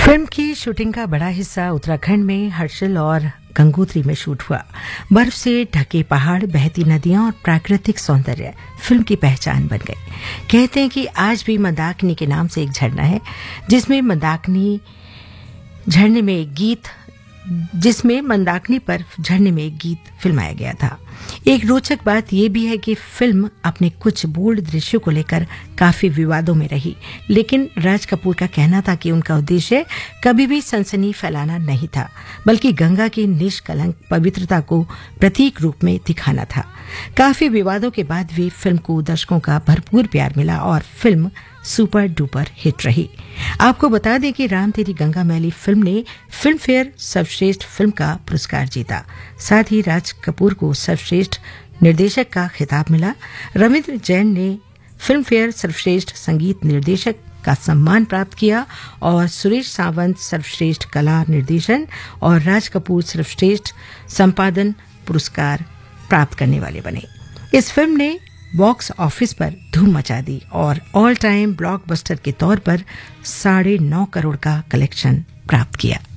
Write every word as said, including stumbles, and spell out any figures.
Film की shooting का बड़ा हिस्सा उत्तराखंड में हर्षिल और गंगोत्री में शूट हुआ। बर्फ से ढके पहाड़, बहती नदियां और प्राकृतिक सौंदर्य फिल्म की पहचान बन गए। कहते हैं कि आज भी मंदाकिनी के नाम से एक झरना है, जिसमें मंदाकिनी झरने में एक गीत जिसमें मंदाकिनी पर झरने में एक गीत फिल्माया गया था। एक रोचक बात यह भी है कि फिल्म अपने कुछ बोल्ड दृश्यों को लेकर काफी विवादों में रही, लेकिन राज कपूर का कहना था कि उनका उद्देश्य कभी भी सनसनी फैलाना नहीं था, बल्कि गंगा की निष्कलंक पवित्रता को प्रतीक रूप में दिखाना था। काफी विवादों के बाद भी फिल्म को दर्शकों का भरपूर प्यार मिला और फिल्म सुपर डुपर हिट रही। आपको बता दें कि राम तेरी गंगा मैली फिल्म ने फिल्म फेयर सर्वश्रेष्ठ फिल्म का पुरस्कार जीता। साथ ही राज कपूर को सर्वश्रेष्ठ निर्देशक का खिताब मिला। रविंद्र जैन ने फिल्म फेयर सर्वश्रेष्ठ संगीत निर्देशक का सम्मान प्राप्त किया और सुरेश सावंत सर्वश्रेष्ठ कला निर्देशन और राज कपूर सर्वश्रेष्ठ संपादन पुरस्कार प्राप्त करने वाले बने। इस फिल्म ने बॉक्स ऑफिस पर धूम मचा दी और ऑल टाइम ब्लॉकबस्टर के तौर पर साढ़े नौ करोड़ का कलेक्शन प्राप्त किया।